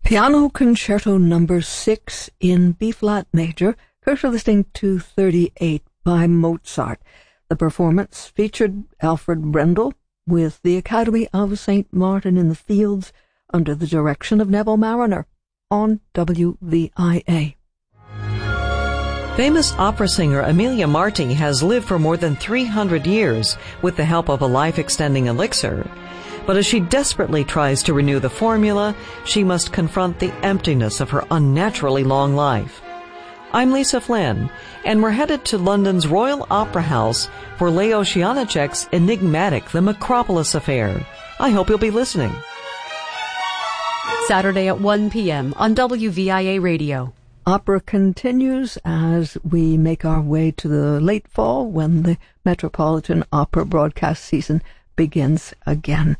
Piano Concerto No. 6 in B-flat major, currently listening to 38 by Mozart. The performance featured Alfred Brendel with the Academy of St. Martin in the Fields under the direction of Neville Marriner on WVIA. Famous opera singer Emilia Marti has lived for more than 300 years with the help of a life-extending elixir. But as she desperately tries to renew the formula, she must confront the emptiness of her unnaturally long life. I'm Lisa Flynn, and we're headed to London's Royal Opera House for Leo Janacek's enigmatic The Macropolis Affair. I hope you'll be listening. Saturday at 1 p.m. on WVIA Radio. Opera continues as we make our way to the late fall when the Metropolitan Opera broadcast season begins again.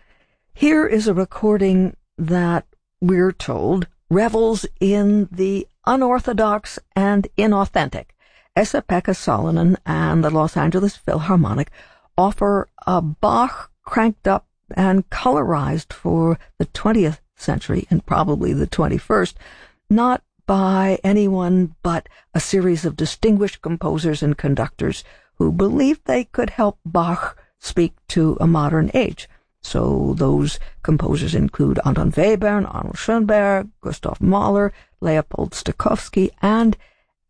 Here is a recording that, we're told, revels in the unorthodox and inauthentic. Esa-Pekka Salonen and the Los Angeles Philharmonic offer a Bach cranked up and colorized for the 20th century and probably the 21st, not by anyone but a series of distinguished composers and conductors who believed they could help Bach speak to a modern age. So those composers include Anton Webern, Arnold Schoenberg, Gustav Mahler, Leopold Stokowski, and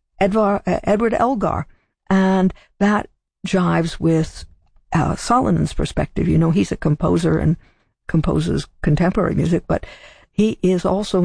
Edward Elgar. And that jives with Salonen's perspective. You know, he's a composer and composes contemporary music, but he is also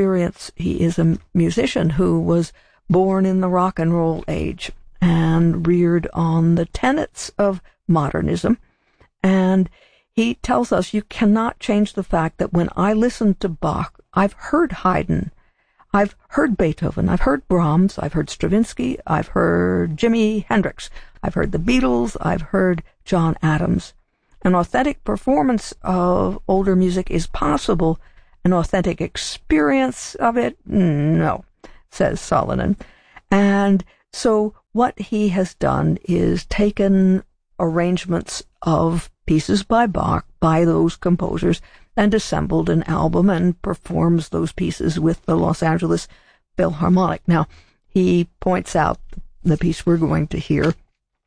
he is a musician who was born in the rock and roll age and reared on the tenets of modernism. And he tells us you cannot change the fact that when I listen to Bach, I've heard Haydn, I've heard Beethoven, I've heard Brahms, I've heard Stravinsky, I've heard Jimi Hendrix, I've heard the Beatles, I've heard John Adams. An authentic performance of older music is possible. An authentic experience of it? No, says Salonen. And so what he has done is taken arrangements of pieces by Bach, by those composers, and assembled an album and performs those pieces with the Los Angeles Philharmonic. Now, he points out the piece we're going to hear.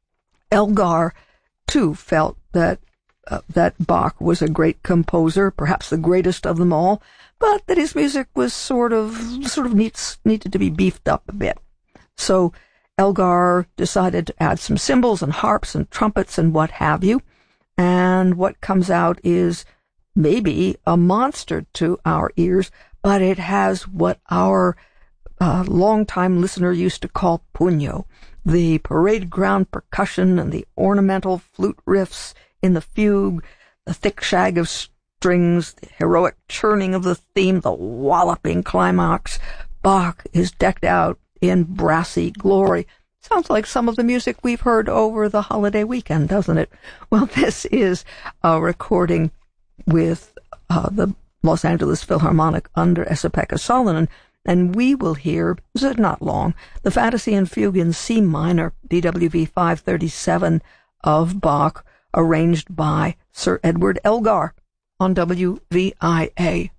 Elgar, too, felt that Bach was a great composer, perhaps the greatest of them all, but that his music was sort of needed to be beefed up a bit. So Elgar decided to add some cymbals and harps and trumpets and what have you, and what comes out is maybe a monster to our ears, but it has what our longtime listener used to call puño, the parade ground percussion and the ornamental flute riffs in the fugue, the thick shag of strings, the heroic churning of the theme, the walloping climax. Bach is decked out in brassy glory. Sounds like some of the music we've heard over the holiday weekend, doesn't it? Well, this is a recording with the Los Angeles Philharmonic under Esa-Pekka Salonen, and we will hear, this is not long, the Fantasy and Fugue in C minor, DWV 537 of Bach, arranged by Sir Edward Elgar on WVIA.